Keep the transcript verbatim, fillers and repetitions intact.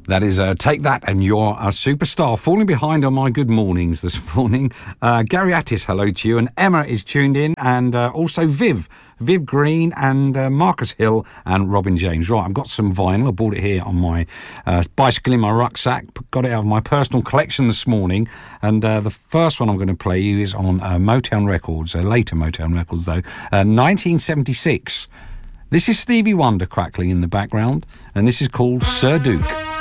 That is uh, Take That and You're a Superstar. Falling behind on my good mornings this morning. Uh, Gary Attis, hello to you. And Emma is tuned in. And uh, also Viv. Viv Green and uh, Marcus Hill and Robin James. Right, I've got some vinyl. I bought it here on my uh, bicycle in my rucksack. Got it out of my personal collection this morning. And uh, the first one I'm going to play you is on uh, Motown Records, uh, later Motown Records though, uh, nineteen seventy-six. This is Stevie Wonder crackling in the background. And this is called Sir Duke.